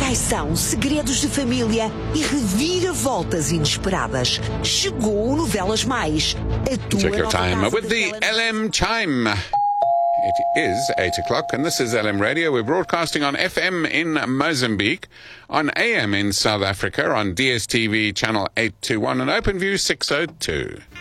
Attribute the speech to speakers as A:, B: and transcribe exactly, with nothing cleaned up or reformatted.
A: traição, segredos de família e reviravoltas inesperadas. Chegou o Novelas Mais. A tua
B: Check your
A: nova
B: time
A: casa
B: with
A: de
B: the
A: televisão.
B: L M Chime. It is eight o'clock, and this is L M Radio. We're broadcasting on F M in Mozambique, on A M in South Africa, on D S T V channel eight twenty-one, and OpenView six oh two.